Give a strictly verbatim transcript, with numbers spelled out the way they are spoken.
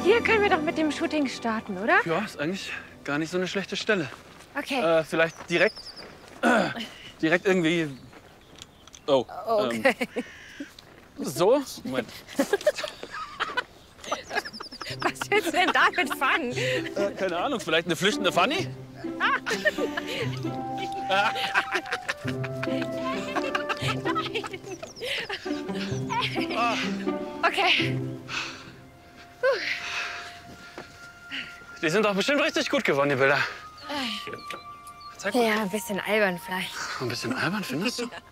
Hier können wir doch mit dem Shooting starten, oder? Ja, ist eigentlich gar nicht so eine schlechte Stelle. Okay. Äh, vielleicht direkt, äh, direkt irgendwie. Oh. Okay. Ähm, so? Moment. Was willst du denn damit fangen? Äh, keine Ahnung, vielleicht eine flüchtende Fanny? Okay. Die sind doch bestimmt richtig gut geworden, die Bilder. Zeig mal. Ja, ein bisschen albern vielleicht. Ein bisschen albern, findest du?